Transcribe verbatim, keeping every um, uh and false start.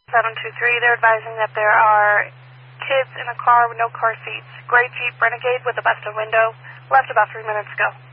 seven two three, they're advising that there are kids in a car with no car seats. Gray Jeep Renegade with a busted window. Left about three minutes ago.